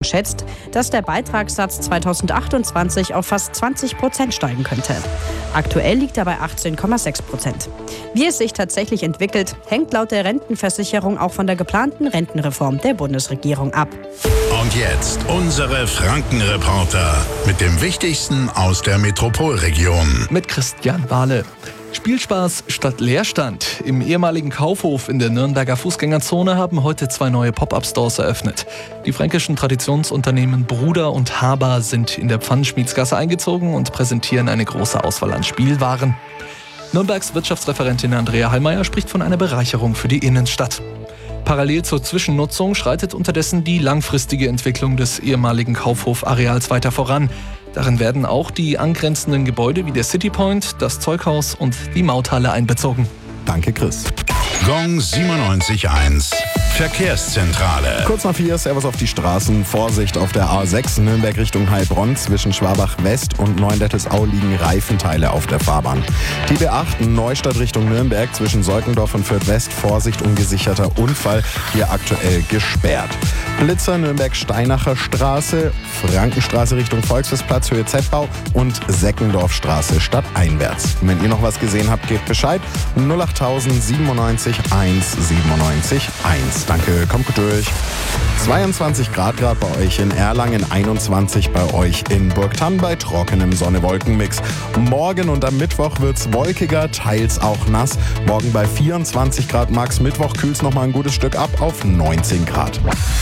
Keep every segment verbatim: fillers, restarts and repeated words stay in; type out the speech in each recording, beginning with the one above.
schätzt, dass der Beitragssatz zweitausendachtundzwanzig auf fast zwanzig Prozent steigen könnte. Aktuell liegt er bei achtzehn Komma sechs Prozent. Wie es sich tatsächlich entwickelt, hängt laut der Rentenversicherung auch von der geplanten Rentenreform der Bundesregierung ab. Und jetzt unsere Frankenreporter mit dem Wichtigsten aus der Metropolregion. Mit Christian Wahle. Spielspaß statt Leerstand. Im ehemaligen Kaufhof in der Nürnberger Fußgängerzone haben heute zwei neue Pop-up-Stores eröffnet. Die fränkischen Traditionsunternehmen Bruder und Haber sind in der Pfannenschmiedsgasse eingezogen und präsentieren eine große Auswahl an Spielwaren. Nürnbergs Wirtschaftsreferentin Andrea Hallmeier spricht von einer Bereicherung für die Innenstadt. Parallel zur Zwischennutzung schreitet unterdessen die langfristige Entwicklung des ehemaligen Kaufhof-Areals weiter voran. Darin werden auch die angrenzenden Gebäude wie der Citypoint, das Zeughaus und die Mauthalle einbezogen. Danke, Chris. Gong siebenundneunzig Komma eins. Verkehrszentrale. Kurz nach vier, Servus auf die Straßen. Vorsicht auf der A sechs, Nürnberg Richtung Heilbronn. Zwischen Schwabach West und Neuendettelsau liegen Reifenteile auf der Fahrbahn. Die B acht, Neustadt Richtung Nürnberg. Zwischen Seukendorf und Fürth West. Vorsicht, ungesicherter Unfall. Hier aktuell gesperrt. Blitzer, Nürnberg-Steinacher Straße. Frankenstraße Richtung Volksfestplatz, Höhe Z-Bau. Und Seckendorfstraße stadteinwärts. Und wenn ihr noch was gesehen habt, gebt Bescheid. null acht siebenundneunzig eins siebenundneunzig eins. Danke, kommt gut durch. zweiundzwanzig Grad Grad bei euch in Erlangen, einundzwanzig bei euch in Burgthann bei trockenem Sonne-Wolken-Mix. Morgen und am Mittwoch wird's wolkiger, teils auch nass. Morgen bei vierundzwanzig Grad Max, Mittwoch kühlt's noch mal ein gutes Stück ab auf neunzehn Grad.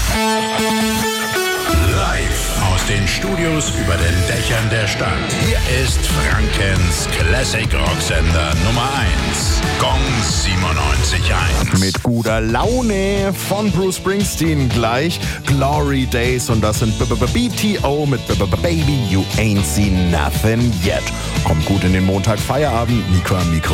Live aus den Studios über den Dächern der Stadt. Hier ist Frankens Classic Rocksender Nummer eins. Gong siebenundneunzig Komma eins. Mit guter Laune von Bruce Springsteen gleich Glory Days und das sind B T O mit Baby You Ain't Seen Nothing Yet. Kommt gut in den Montag Feierabend. Mikro am Mikro.